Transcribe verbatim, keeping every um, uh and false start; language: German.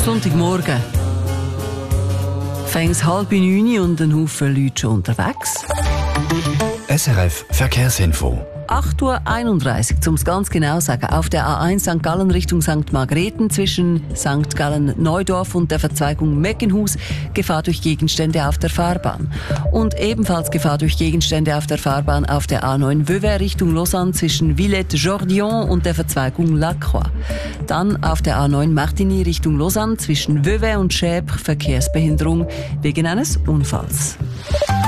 Sonntagmorgen. Fängt halb neun und ein Haufen Leute schon unterwegs. S R F Verkehrsinfo. acht Uhr einunddreißig, um es ganz genau zu sagen, auf der A eins Sankt Gallen Richtung Sankt Margrethen zwischen Sankt Gallen-Neudorf und der Verzweigung Meckenhus Gefahr durch Gegenstände auf der Fahrbahn. Und ebenfalls Gefahr durch Gegenstände auf der Fahrbahn auf der A neun Vevey Richtung Lausanne zwischen Villette-Jordion und der Verzweigung Lacroix. Dann auf der A neun Martigny Richtung Lausanne zwischen Vevey und Schäbre Verkehrsbehinderung wegen eines Unfalls.